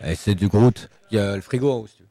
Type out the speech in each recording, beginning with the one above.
Et c'est du Groot. Il y a le frigo en haut, si tu veux.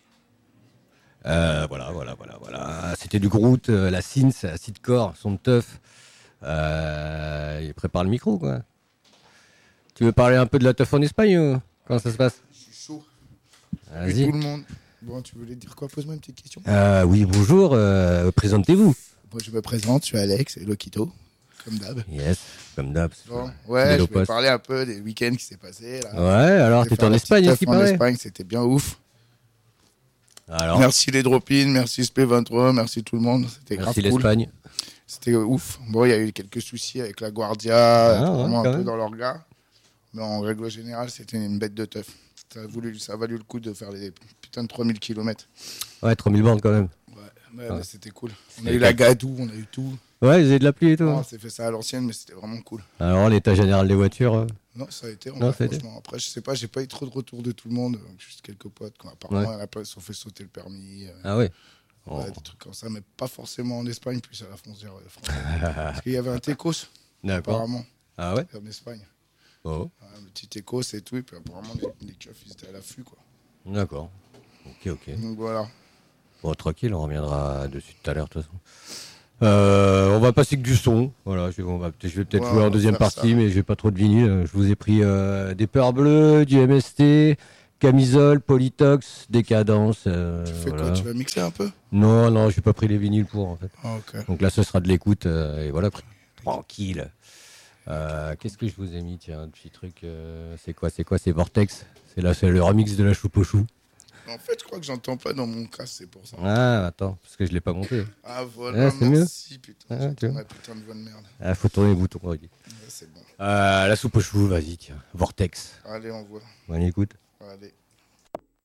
Voilà. C'était du Groot, la Sins, la Sidcore, son teuf. Il prépare le micro, quoi. Tu veux parler un peu de la teuf en Espagne ou comment ça se passe? Je suis chaud. Et Vas-y. tout le monde. Bon, tu voulais dire quoi? Pose-moi une petite question. Oui, bonjour. Présentez-vous. Moi, je me présente, je suis Alex et Lokito, comme d'hab. Yes, comme d'hab. Bon, C'est ouais, des je low vais post. parler un peu des week-ends qui s'est passé. Là. Ouais, alors J'ai t'étais fait en la petite Espagne, teuf est-ce qu'il en paraît? Espagne, c'était bien ouf. Alors, Merci les drop-in, merci SP23, merci tout le monde. C'était grave merci cool. l'Espagne. C'était ouf. Bon, il y a eu quelques soucis avec la Guardia, Ah, apparemment ouais, un quand peu même. dans l'orga. Mais en règle générale, c'était une bête de teuf. Ça a valu le coup de faire les putains de 3000 km. Ouais, 3000 bandes quand même. Ouais, Ah. mais c'était cool. On C'était a eu la Gadou, on a eu tout. Ouais, vous avez de la pluie et tout. Non, on s'est fait ça à l'ancienne, mais c'était vraiment cool. Alors, l'état général des voitures. Non, ça a été, Non, ça a été. franchement. Après, je sais pas, j'ai pas eu trop de retours de tout le monde. Juste quelques potes, quoi. Apparemment, il y en a pas, ils se sont fait sauter le permis. Ah ouais. Oh. Ouais, des trucs comme ça, mais pas forcément en Espagne, plus à la frontière de France. Parce qu'il y avait un Tecos, D'accord. apparemment, Ah ouais. en Espagne. Oh. Un petit Tecos et tout, et puis apparemment, les keufs, ils étaient à l'affût, quoi. D'accord. Ok. Donc voilà. Bon, tranquille, on reviendra dessus tout à l'heure, de toute façon. On va passer que du son. Voilà, je vais peut-être Ouais, jouer on en va deuxième faire partie, ça. mais j'ai pas trop de vinyle. Je vous ai pris des Peurs Bleues, du MST, Camisole, Polytox, Décadence. Tu fais voilà. quoi? Tu vas mixer un peu? Non, j'ai pas pris les vinyles pour, en fait. Ah, ok. Donc là, ce sera de l'écoute, et voilà, tranquille. Qu'est-ce que je vous ai mis? Tiens, un petit truc. C'est quoi? C'est Vortex. C'est le remix de la choupe au chou. En fait, je crois que j'entends pas dans mon casque, c'est pour ça. Ah, attends, parce que je l'ai pas monté. Ah, voilà, c'est mieux. merci, putain. Ah, J'entends tu vois. ma putain de voix de merde. Ah, faut tourner les boutons. Ouais, c'est bon. La soupe au chou, vas-y, tiens. Vortex. Allez, on voit. Bonne écoute. Allez.